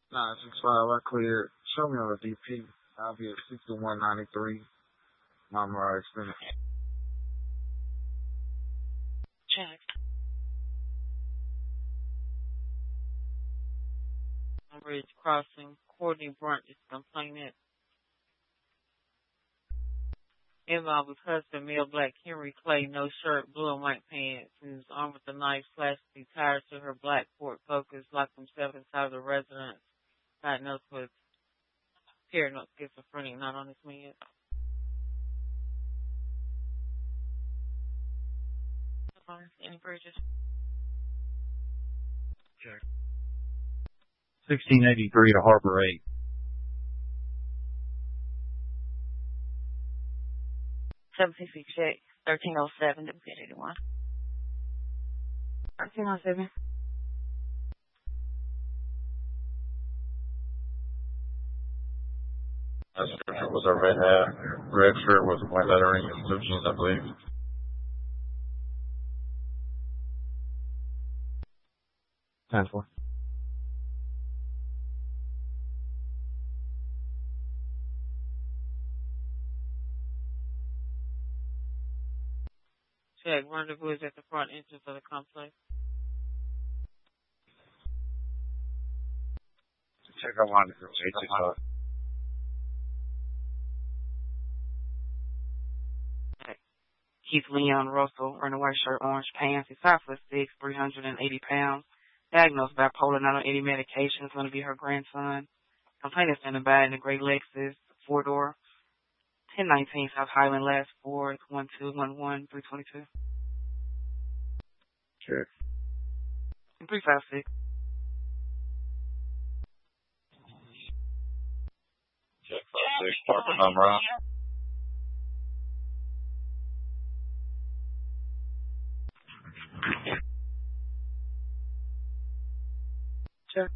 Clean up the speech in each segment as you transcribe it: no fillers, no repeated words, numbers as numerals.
965, I cleared. Show me on the DP. I'll be at 6193. Mama extended. Check. Bridge crossing. Courtney Brunt is complaining. Involved with husband, male black Henry Clay, no shirt, blue and white pants, and was armed with a knife, flashed the tires to her black Ford Focus, locked himself inside the residence, diagnosed with paranoid schizophrenia, not on his meds. Any bridges? Check. 1683 to Harbor 8. 766 check. 1307 to 81. 1307. That shirt was a red hat, red shirt with white lettering and blue jeans, I believe. Time for. Check. Rendezvous is at the front entrance of the complex. Check out 865. Keith Leon Russell, wearing a white shirt, orange pants. He's 5'6", 380 pounds. Diagnosed bipolar, not on any medication. It's going to be her grandson. Complainant standing by in a gray Lexus, 4-door. 1019 South Highland, last 4, 1211 322. Check. 356. Check 56, Parker number out. Check.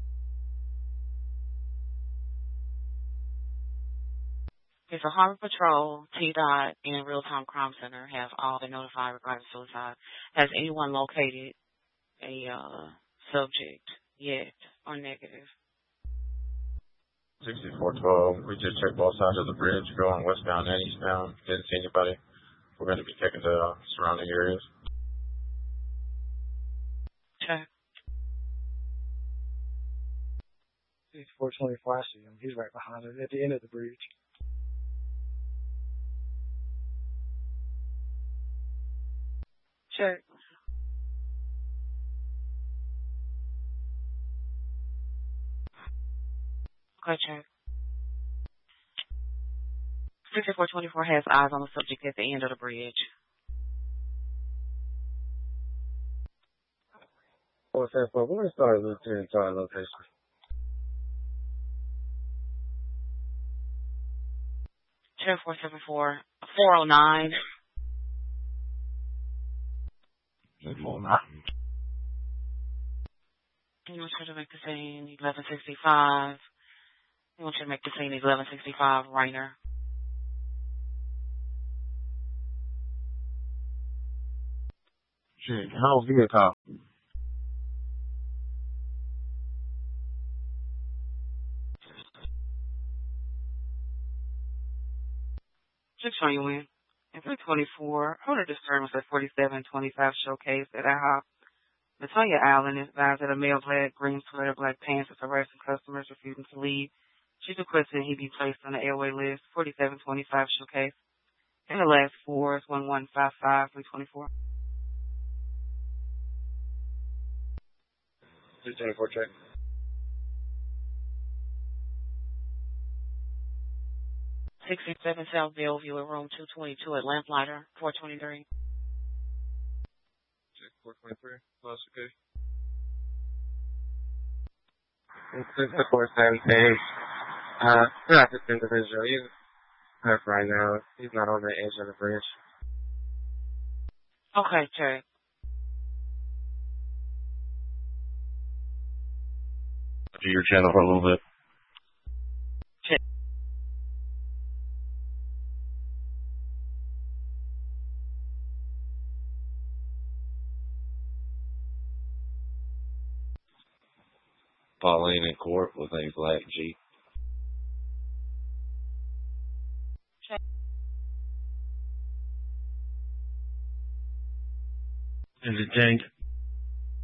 Okay, so Harbor Patrol, T-Dot, and Real Time Crime Center have all been notified regarding suicide. Has anyone located a subject yet or negative? 6412, we just checked both sides of the bridge, going westbound and eastbound. Didn't see anybody. We're going to be checking the surrounding areas. Check. 6424, I see him. He's right behind it at the end of the bridge. Check. Okay, check. 6424 has eyes on the subject at the end of the bridge. What's that for? We're going to start a Lieutenant Target location. Check 474, 409. 409. You want you to make the scene 1165. You want you to make the scene 1165, Rainer. Shit, how's vehicle? Just show you in. At 324, owner disturbance at 4725 Showcase at IHOP. Latoya Allen is advised that a male black green sweater, black pants is harassing customers refusing to leave. She's requesting he be placed on the airway list, 4725 Showcase. And the last 4 is 1155 324. 324 check. '67 South Bellevue at room 222 at Lamplighter, 423. Check 423, plus okay. It's the 417. Not this individual. He's hurt right now. He's not on the edge of the bridge. Okay, check. Do your channel for a little bit. Check. Pauline and Court with a black Jeep. Is it Jake?